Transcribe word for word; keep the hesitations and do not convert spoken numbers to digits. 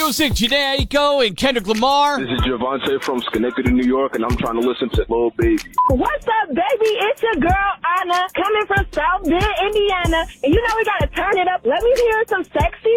music, Jhené Aiko and Kendrick Lamar. This is Javante from Schenectady, New York, and I'm trying to listen to Lil Baby. What's up, baby? It's your girl, Anna, coming from South Bend, Indiana. And you know we gotta turn it up. Let me hear some sexy